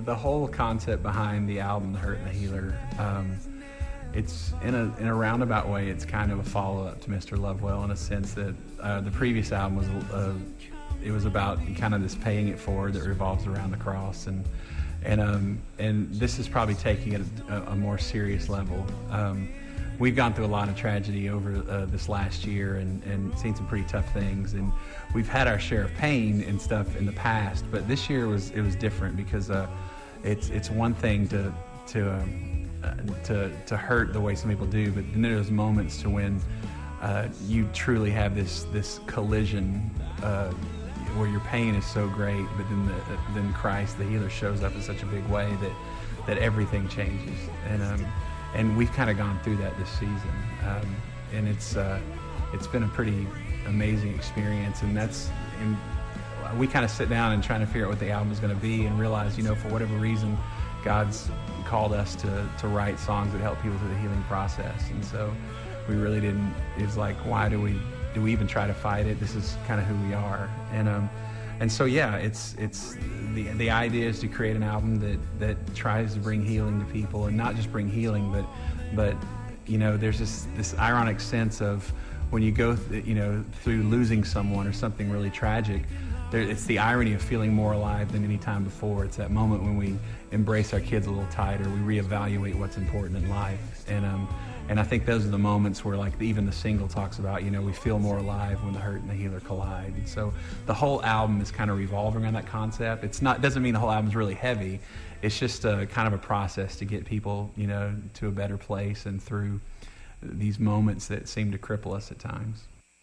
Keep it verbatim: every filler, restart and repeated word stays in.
the whole concept behind the album, The Hurt and the Healer, um, it's in a in a roundabout way, it's kind of a follow-up to Mister Lovewell in a sense that uh, the previous album was uh, it was about kind of this paying it forward that revolves around the cross, and and um, and this is probably taking it a, a more serious level. Um, we've gone through a lot of tragedy over uh, this last year and, and seen some pretty tough things, and we've had our share of pain and stuff in the past, but this year was it was different because uh, it's it's one thing to to um, uh, to to hurt the way some people do, but then there's moments to when uh, you truly have this this collision uh, where your pain is so great, but then the, then Christ the healer shows up in such a big way that that everything changes, and um, and we've kind of gone through that this season, um, and it's uh, it's been a pretty amazing experience, and that's and we kind of sit down and trying to figure out what the album is going to be, and realize, you know, for whatever reason, God's called us to to write songs that help people through the healing process, and so we really didn't. It's like, why do we do we even try to fight it? This is kind of who we are, and um, and so yeah, it's it's the the idea is to create an album that that tries to bring healing to people, and not just bring healing, but but you know, there's this this ironic sense of when you go th- you know through losing someone or something really tragic. There, it's the irony of feeling more alive than any time before. It's that moment when we embrace our kids a little tighter, we reevaluate what's important in life, and um, and I think those are the moments where, like, even the single talks about, you know, we feel more alive when the hurt and the healer collide. And so the whole album is kind of revolving around that concept. It's not doesn't mean the whole album's really heavy. It's just a kind of a process to get people, you know, to a better place and through these moments that seem to cripple us at times.